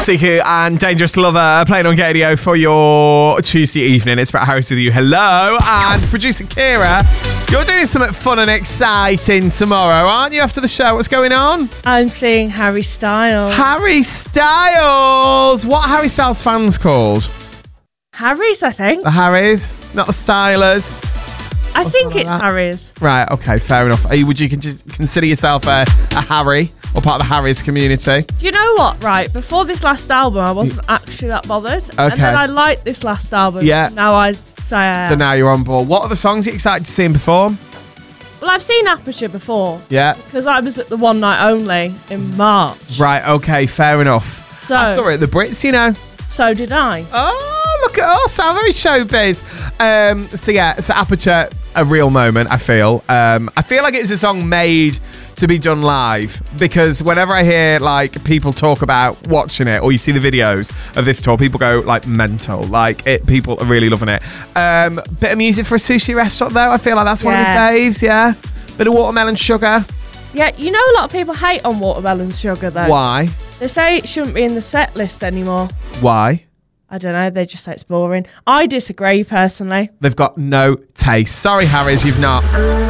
Siku and Dangerous Lover playing on radio for your Tuesday evening. It's Brett Harris with you. Hello. And producer Kira, you're doing something fun and exciting tomorrow, aren't you, after the show? What's going on? I'm seeing Harry Styles. Harry Styles! What Harry Styles fans called? Harry's, I think. The Harrys, not the Stylers. I think it's Harry's. Right, okay, fair enough. Would you consider yourself a Harry or part of the Harry's community? Do you know what? Right, before this last album, I wasn't actually that bothered. Okay. And then I liked this last album. Yeah. Now I say I am. So now you're on board. What are the songs you're excited to see him perform? Well, I've seen Aperture before. Yeah. Because I was at the One Night Only in March. Right, okay, fair enough. So I saw it at the Brits, you know. So did I. Oh, look at us. How very showbiz. So Aperture, a real moment, I feel. I feel like it's a song made to be done live, because whenever I hear like people talk about watching it or you see the videos of this tour, people go like mental. People are really loving it. Bit of music for a sushi restaurant though. I feel like that's one of your faves, yeah. Bit of Watermelon Sugar. Yeah, you know a lot of people hate on Watermelon Sugar though. Why? They say it shouldn't be in the set list anymore. Why? I don't know, they just say it's boring. I disagree personally. They've got no taste. Sorry, Harry's, you've not.